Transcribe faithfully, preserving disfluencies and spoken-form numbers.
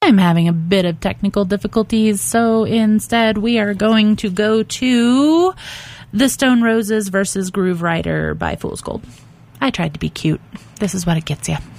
I'm having a bit of technical difficulties, so instead we are going to go to The Stone Roses versus Groove Rider by Fool's Gold. I tried to be cute. This is what it gets you.